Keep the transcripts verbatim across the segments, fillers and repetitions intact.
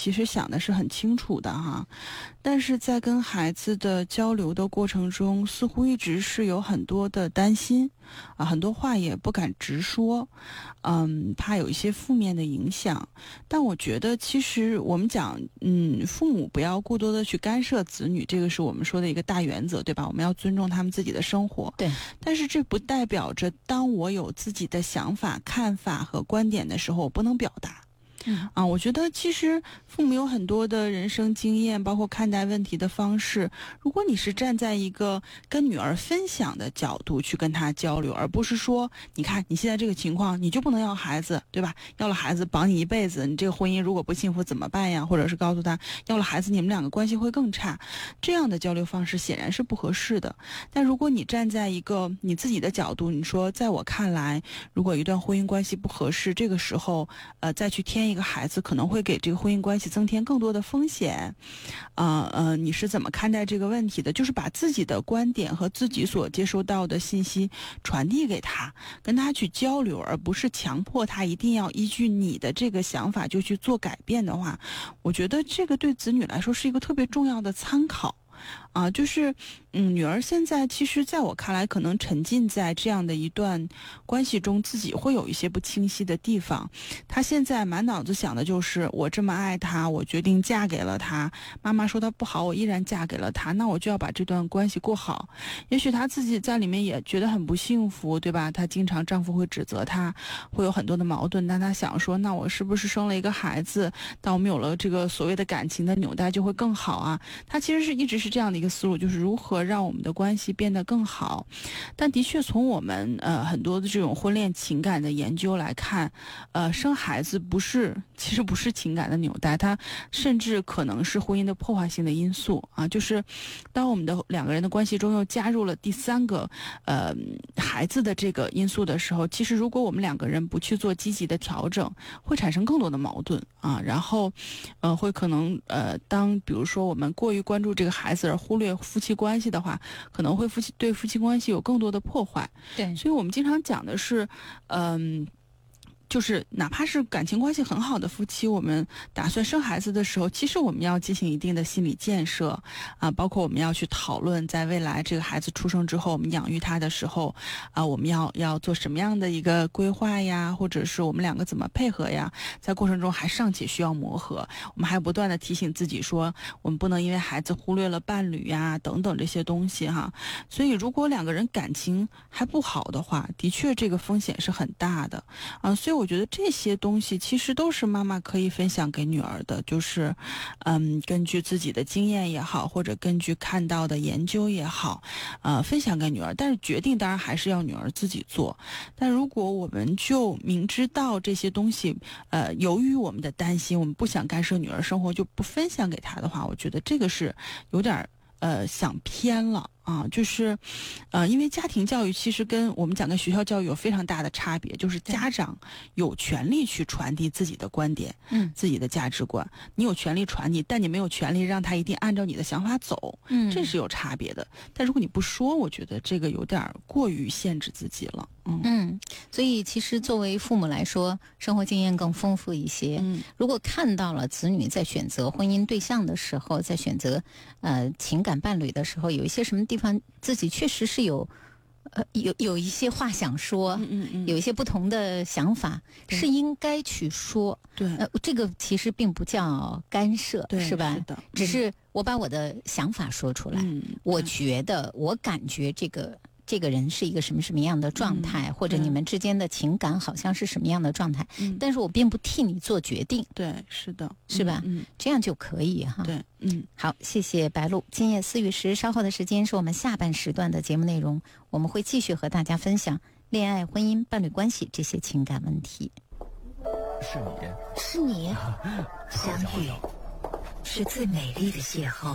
其实想的是很清楚的哈，但是在跟孩子的交流的过程中，似乎一直是有很多的担心啊，很多话也不敢直说，嗯，怕有一些负面的影响。但我觉得其实我们讲，嗯，父母不要过多的去干涉子女，这个是我们说的一个大原则，对吧？我们要尊重他们自己的生活。 对。 但是这不代表着当我有自己的想法、看法和观点的时候，我不能表达。 嗯啊，我觉得其实父母有很多的人生经验，包括看待问题的方式。如果你是站在一个跟女儿分享的角度去跟她交流，而不是说，你看你现在这个情况，你就不能要孩子，对吧？要了孩子绑你一辈子，你这个婚姻如果不幸福怎么办呀？或者是告诉他，要了孩子你们两个关系会更差，这样的交流方式显然是不合适的。但如果你站在一个你自己的角度，你说，在我看来，如果一段婚姻关系不合适，这个时候，呃，再去添一个孩子可能会给这个婚姻关系增添更多的风险，呃呃，你是怎么看待这个问题的？就是把自己的观点和自己所接收到的信息传递给他，跟他去交流，而不是强迫他一定要依据你的这个想法就去做改变的话，我觉得这个对子女来说是一个特别重要的参考。啊，就是嗯，女儿现在其实在我看来可能沉浸在这样的一段关系中，自己会有一些不清晰的地方。她现在满脑子想的就是我这么爱他，我决定嫁给了他，妈妈说他不好，我依然嫁给了他，那我就要把这段关系过好。也许她自己在里面也觉得很不幸福，对吧？她经常丈夫会指责她，会有很多的矛盾，但她想说，那我是不是生了一个孩子，当我们有了这个所谓的感情的纽带就会更好啊？她其实是一直是这样的一个思路，就是如何让我们的关系变得更好。但的确从我们呃很多的这种婚恋情感的研究来看，呃生孩子不是其实不是情感的纽带，它甚至可能是婚姻的破坏性的因素啊。就是当我们的两个人的关系中又加入了第三个呃孩子的这个因素的时候，其实如果我们两个人不去做积极的调整，会产生更多的矛盾啊。然后呃会可能呃当比如说我们过于关注这个孩子而忽略夫妻关系的话，可能会夫妻对夫妻关系有更多的破坏。 对， 所以我们经常讲的是，嗯。就是哪怕是感情关系很好的夫妻，我们打算生孩子的时候，其实我们要进行一定的心理建设啊，包括我们要去讨论，在未来这个孩子出生之后，我们养育他的时候啊，我们要要做什么样的一个规划呀，或者是我们两个怎么配合呀，在过程中还尚且需要磨合，我们还不断的提醒自己说，我们不能因为孩子忽略了伴侣呀等等这些东西哈。所以如果两个人感情还不好的话，的确这个风险是很大的啊。所以我觉得这些东西其实都是妈妈可以分享给女儿的，就是嗯，根据自己的经验也好，或者根据看到的研究也好，呃，分享给女儿。但是决定当然还是要女儿自己做。但如果我们就明知道这些东西，呃，由于我们的担心，我们不想干涉女儿生活，就不分享给她的话，我觉得这个是有点呃想偏了。啊，就是，呃，因为家庭教育其实跟我们讲跟学校教育有非常大的差别，就是家长有权利去传递自己的观点， 嗯， 自己的价值观，你有权利传递，但你没有权利让他一定按照你的想法走， 嗯， 这是有差别的。但如果你不说，我觉得这个有点过于限制自己了。嗯嗯，所以其实作为父母来说，生活经验更丰富一些。 嗯， 如果看到了子女在选择婚姻对象的时候，在选择呃情感伴侣的时候，有一些什么地方自己确实是有呃有有一些话想说， 嗯嗯嗯， 有一些不同的想法，是应该去说。 对， 呃，这个其实并不叫干涉， 对， 是吧？ 是的， 只是我把我的想法说出来， 嗯， 我觉得，我感觉这个。这个人是一个什么什么样的状态， 嗯、 或者你们之间的情感好像是什么样的状态， 嗯、 但是我并不替你做决定。 对，是的， 是吧？ 嗯， 这样就可以哈。 对，嗯， 好，谢谢白露。今夜思雨时，稍后的时间是我们下半时段的节目内容，我们会继续和大家分享恋爱、婚姻、伴侣关系这些情感问题。 是你， 是你，相遇是最美丽的邂逅，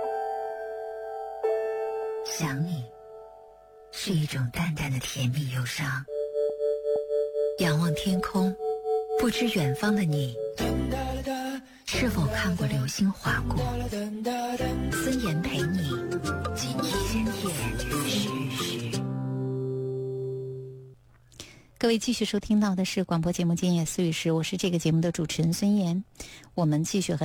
想你是一种淡淡的甜蜜忧伤。仰望天空，不知远方的你是否看过流星划过。孙岩陪你今夜时时。 各位继续收听到的是广播节目《今夜思雨时》，我是这个节目的主持人孙岩。我们继续和